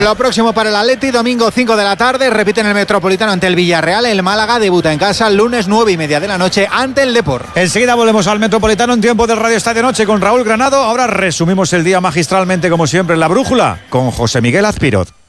Lo próximo para el Atleti, domingo 5 de la tarde, repite en el Metropolitano ante el Villarreal. El Málaga debuta en casa lunes 9:30 de la noche ante el Depor. Enseguida volvemos al Metropolitano en tiempo del Radio Estadio Noche con Raúl Granado. Ahora resumimos el día magistralmente como siempre en La Brújula con José Miguel Azpirot.